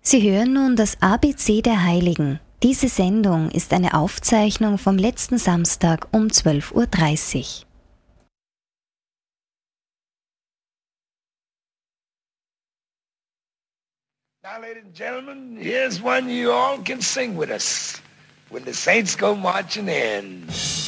Sie hören nun das ABC der Heiligen. Diese Sendung ist eine Aufzeichnung vom letzten Samstag um 12:30 Uhr. Now, ladies and gentlemen, here's one you all can sing with us when the saints go marching in.